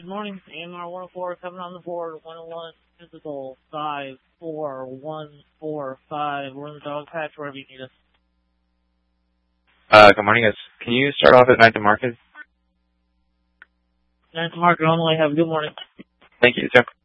Good morning, AMR 104 coming on the board, 101 physical 54145. We're in the dog patch wherever you need us. Good morning, guys. Can you start off at 9th and Market? 9th and Market only. Have a good morning. Thank you, sir.